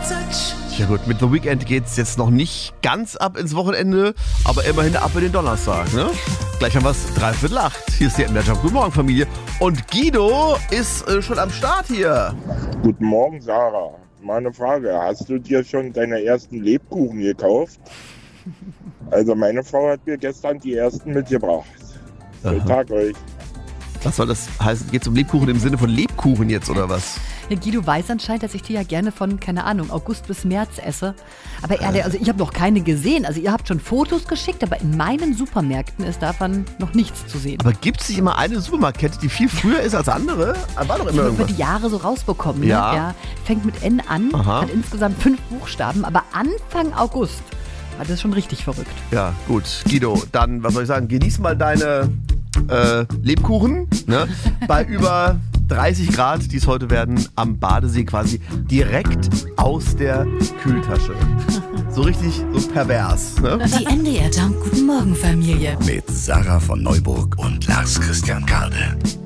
Ja gut, mit The Weeknd geht's jetzt noch nicht ganz ab ins Wochenende, aber immerhin ab in den Donnerstag, ne? Gleich haben wir es 7:45. Hier ist die MDR-Job. Guten Morgen, Familie. Und Guido ist schon am Start hier. Guten Morgen, Sarah. Meine Frage, hast du dir schon deine ersten Lebkuchen gekauft? Also meine Frau hat mir gestern die ersten mitgebracht. Schönen Tag euch. Was soll das heißen? Geht's um Lebkuchen im Sinne von Lebkuchen jetzt oder was? Ja, Guido weiß anscheinend, dass ich die ja gerne von, keine Ahnung, August bis März esse. Aber ehrlich, also ich habe noch keine gesehen. Also ihr habt schon Fotos geschickt, aber in meinen Supermärkten ist davon noch nichts zu sehen. Aber gibt es nicht immer eine Supermarktkette, die viel früher ist als andere? War doch immer Über irgendwas. die Jahre so rausbekommen. Ja. Ne? Ja, fängt mit N an, Aha. hat insgesamt 5 Buchstaben, aber Anfang August war das schon richtig verrückt. Ja, gut. Guido, dann, was soll ich sagen, genieß mal deine Lebkuchen, ne? Bei über 30 Grad, die es heute werden, am Badesee quasi direkt aus der Kühltasche. So richtig, so pervers, ne? Die MDR Jump Guten Morgen Familie. Mit Sarah von Neuburg und Lars Christian Kade.